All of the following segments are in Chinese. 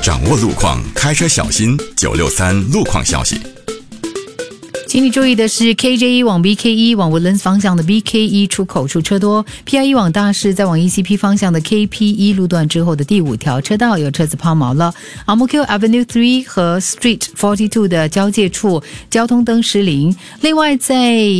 掌握路况，开车小心963路况消息。 请你注意的是 KJ1 往 BK1 往 Woodlands 方向的 BK1 出口处车多， PI1 往大市在往 ECP 方向的 KP1 路段之后的第5条车道有车子抛锚了。 Ang-Mo-Kio Avenue 3和 Street 42的交界处交通灯失灵。另外在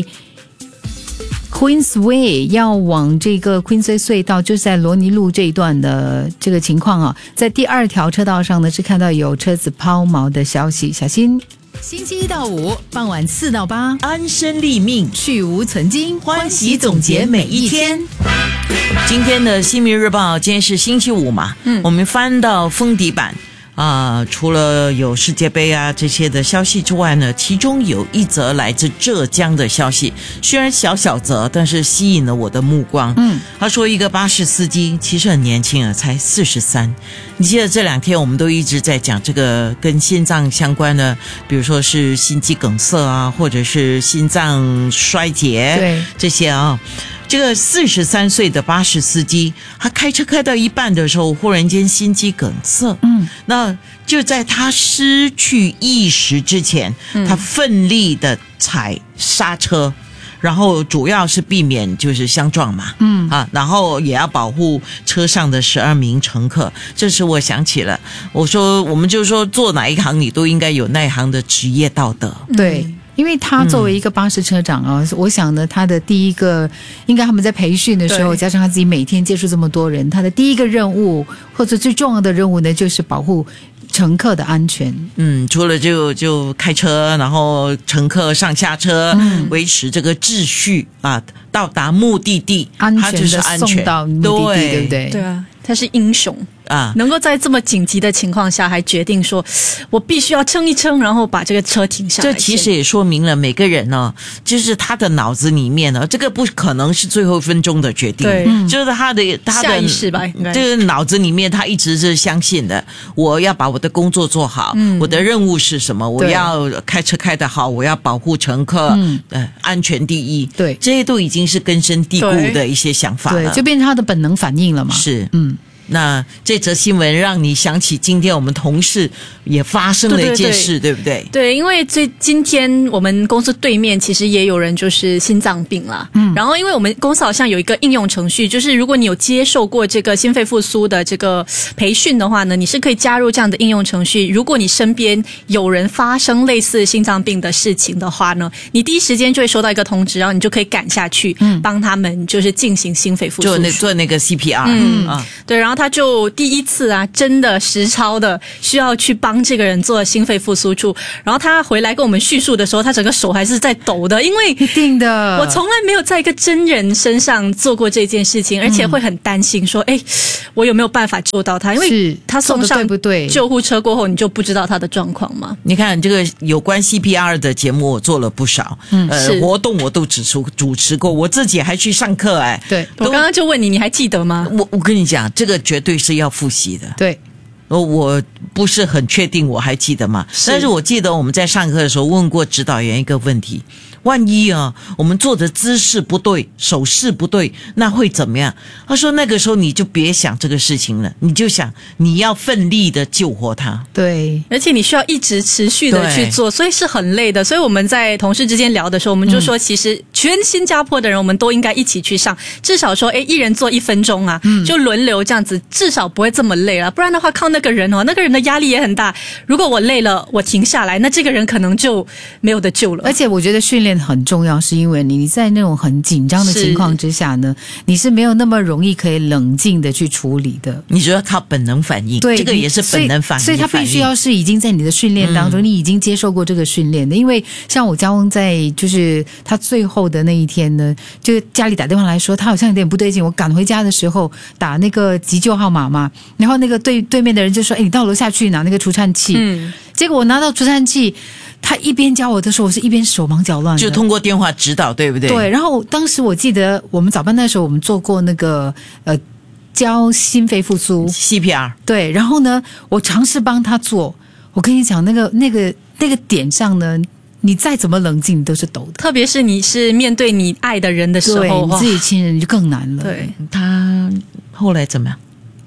Queensway 要往这个 Queensway 隧道，就是在罗尼路这一段的这个情况啊，在第2条车道上呢是看到有车子抛锚的消息，小心。星期1到5傍晚4到8， 安身立命， 去无存菁， 欢喜总结每一天。今天的新民日报，今天是星期5嘛，我们翻到封底版除了有世界杯啊这些的消息之外呢，其中有一则来自浙江的消息，虽然小则，但是吸引了我的目光。他说一个巴士司机其实很年轻啊，才43。你记得这2天我们都一直在讲这个跟心脏相关的，比如说是心肌梗塞啊，或者是心脏衰竭， 对这些啊。这个43岁的巴士司机，他开车开到一半的时候，忽然间心肌梗塞。那就在他失去意识之前，他奋力的踩刹车，然后主要是避免就是相撞嘛。然后也要保护车上的12名乘客。这时我想起了，我们就说做哪一行你都应该有那一行的职业道德。 对。因为他作为一个巴士车长啊，我想呢，他的第一个，应该他们在培训的时候，加上他自己每天接触这么多人，他的第一个任务或者最重要的任务呢，就是保护乘客的安全。除了就开车，然后乘客上下车，维持这个秩序啊，到达目的地，安全的送到目的地，对不对？ 对啊，他是英雄啊，能够在这么紧急的情况下还决定说我必须要撑一撑，然后把这个车停下来。 这其实也说明了每个人呢，就是他的脑子里面呢，这个不可能是最后1分钟的决定， 对， 就是他的下意识吧， 这个脑子里面他一直是相信的，我要把我的工作做好，我的任务是什么，我要开车开得好，我要保护乘客，安全第一， 对， 这些都已经是根深蒂固的一些想法了， 对，就变成他的本能反应了嘛。 是，那这则新闻让你想起今天我们同事也发生了一件事， 对不对？ 对，因为今天我们公司对面其实也有人就是心脏病啦。然后因为我们公司好像有一个应用程序，就是如果你有接受过这个心肺复苏的这个培训的话呢，你是可以加入这样的应用程序。如果你身边有人发生类似心脏病的事情的话呢，你第一时间就会收到一个通知，然后你就可以赶下去帮他们就是进行心肺复苏， 做那个 CPR。 对，然后他就第一次啊，真的实操的需要去帮这个人做心肺复苏术。然后他回来跟我们叙述的时候，他整个手还是在抖的，因为一定的， 我从来没有在一个真人身上做过这件事情，而且会很担心说，我有没有办法救到他？因为他送上救护车过后，你就不知道他的状况嘛。 你看这个有关 CPR 的节目我做了不少，活动我都主持过，我自己还去上课。 对，我刚刚就问你，你还记得吗？ 我跟你讲，这个绝对是要复习的。 对， 我不是很确定我还记得吗？但是我记得我们在上课的时候问过指导员一个问题，万一我们做的姿势不对，手势不对，那会怎么样？他说那个时候你就别想这个事情了，你就想你要奋力的救活他。 对， 而且你需要一直持续的去做，所以是很累的。所以我们在同事之间聊的时候，我们就说其实全新加坡的人我们都应该一起去上，至少说一人做1分钟啊，就轮流这样子，至少不会这么累了。不然的话靠那个人的压力也很大，如果我累了我停下来，那这个人可能就没有得救了。 而且我觉得训练很重要，是因为你在那种很紧张的情况之下呢，你是没有那么容易可以冷静的去处理的， 你就要靠本能反应。 对， 这个也是本能反应， 所以他必须要是已经在你的训练当中，你已经接受过这个训练的。因为像我家翁在就是他最后的那一天呢，就家里打电话来说他好像有点不对劲，我赶回家的时候打那个急救号码嘛，然后那个对面的人就说你到楼下去拿那个除颤器，结果我拿到除颤器，他一边教我的时候，我是一边手忙脚乱的， 就通过电话指导，对不对？ 对。然后当时我记得我们早班那时候我们做过那个教心肺复苏 CPR， 对。然后呢，我尝试帮他做，我跟你讲那个点上呢，你再怎么冷静你都是抖的， 特别是你是面对你爱的人的时候， 对，你自己亲人就更难了。 对， 他后来怎么样？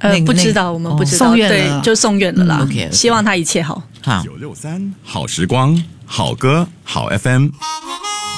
那不知道，我们不知道， 送院了对，就送院了啦。 OK， 希望他一切好。 好。 963好时光，好歌好 FM。